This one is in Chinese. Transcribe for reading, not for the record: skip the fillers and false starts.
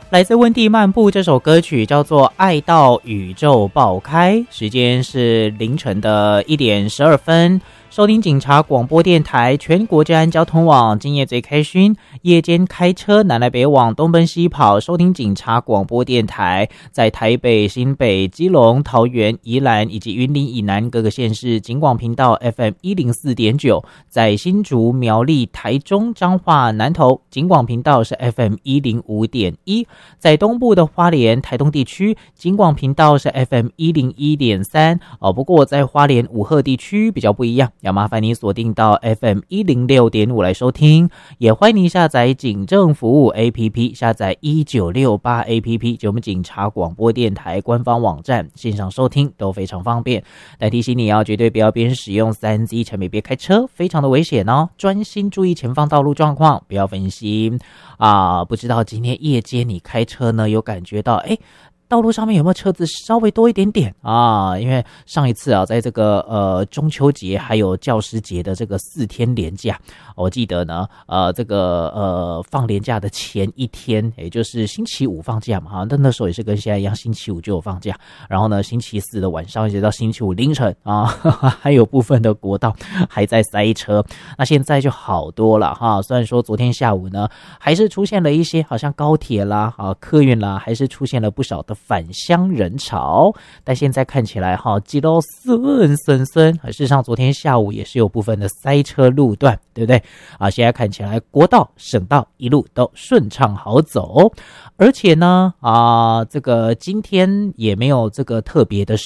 来自温蒂漫步这首歌曲叫做《爱到宇宙爆开》，时间是凌晨的1点12分。收听警察广播电台全国治安交通网，今夜最开心，夜间开车南来北往东奔西跑，收听警察广播电台，在台北、新北、基隆、桃园、宜兰以及云林以南各个县市警广频道 FM104.9， 在新竹、苗栗、台中、彰化、南投警广频道是 FM105.1， 在东部的花莲、台东地区警广频道是 FM101.3， 不过在花莲武鹤地区比较不一样，要麻烦你锁定到 FM106.5 来收听，也欢迎你下载警政服务 APP， 下载1968 APP， 就我们警察广播电台官方网站，线上收听都非常方便。但提醒你绝对不要边使用 3C 产品边开车，非常的危险哦，专心注意前方道路状况，不要分心不知道今天夜间你开车呢，有感觉到道路上面有没有车子稍微多一点点因为上一次在这个中秋节还有教师节的这个4天连假，我记得呢这个放连假的前一天，也就是星期五放假嘛但那时候也是跟现在一样，星期五就有放假，然后呢星期四的晚上一直到星期五凌晨还有部分的国道还在塞车，那现在就好多了虽然说昨天下午呢还是出现了一些好像高铁啦客运啦，还是出现了不少的返乡人潮，但现在看起来挤到顺，事实上昨天下午也是有部分的塞车路段，对不对现在看起来国道、省道一路都顺畅好走，而且呢这个今天也没有这个特别的